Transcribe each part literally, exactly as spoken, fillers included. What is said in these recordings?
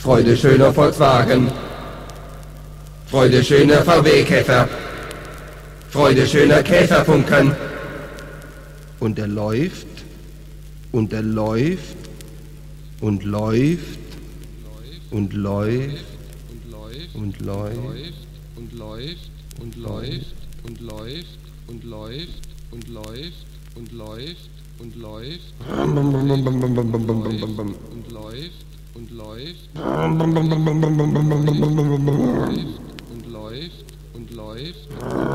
Freude schöner Volkswagen, Freude schöner V W-Käfer, Freude schöner Käferfunken. Und er läuft, und er läuft, und läuft, und läuft, und läuft, und läuft, und läuft, und läuft, und läuft, und läuft, und läuft, und läuft, und läuft, und läuft, und läuft, und läuft,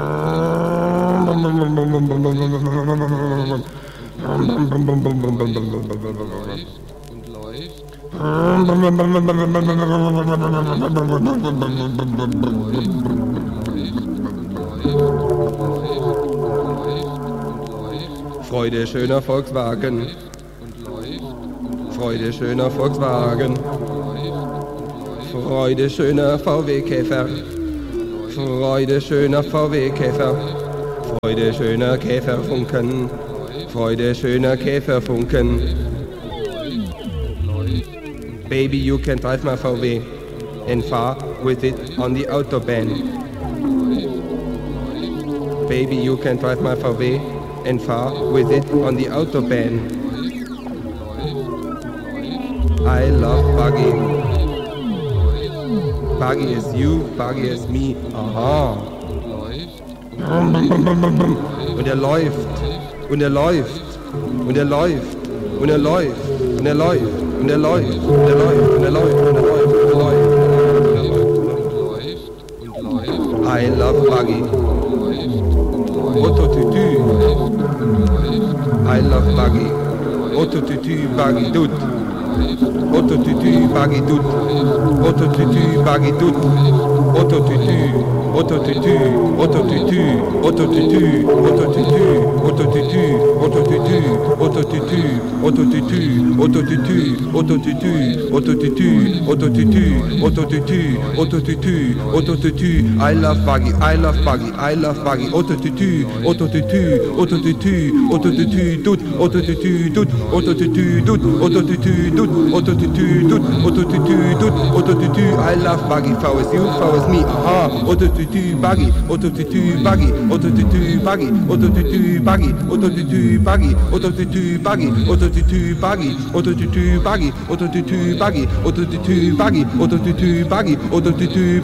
Freude schöner Volkswagen, Freude schöner Volkswagen, Freude schöner V W-Käfer, Freude schöner V W-Käfer, Freude schöner Käferfunken, Freude schöner Käferfunken. Baby, you can drive my V W and far with it on the Autobahn. Baby, you can drive my V W and far with it on the Autobahn. I love buggy. Buggy is you, buggy is me. Aha. Und er läuft, und er läuft, und er läuft, und er läuft, und er läuft, und er läuft, und er läuft, und er läuft, und er läuft, und er läuft. I love buggy. Ototütü. I love buggy. Ototütü buggy dut. Ototütü buggy dut. Ototütü buggy dut. Ototütü. Ototütü. Ototütü. Ototütü. Ototütü. Ototütü. Ototütü. Ototütü. Ototütü. Ototütü. Ototütü. Ototütü. Ototütü. Ototütü. Ototütü. Ototütü. I love buggy. I love buggy. I love buggy. Ototütü. Ototütü. Ototütü. Ototütü. Dut. Ototütü. Dut. Ototütü. Dut. Ototütü. Dut. Ototütü. Dut. Ototütü. Dut. Ototütü. I love buggy. V is you. V is me. Aha. Ototütü. Buggy. Ototütü. Buggy. Ototütü. Buggy. Ototütü. Buggy. Ototütü. Buggy. Ototütü. Buggy. Ototütü. Buggy. Ototütü. Buggy. Ototütü. Buggy. Ototütü. Buggy. Ototütü. Buggy. Ototütü.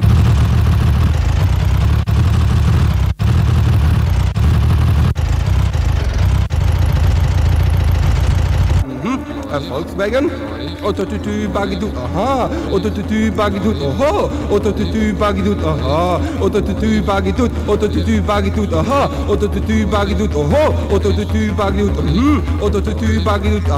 Volkswagen, Ototütü buggy dut, aha, Ototütü buggy dut, aha, Ototütü buggy dut, aha, Ototütü buggy dut, Ototütü buggy dut, aha, Ototütü buggy dut, aha, Ototütü buggy dut, mhm, Ototütü buggy dut.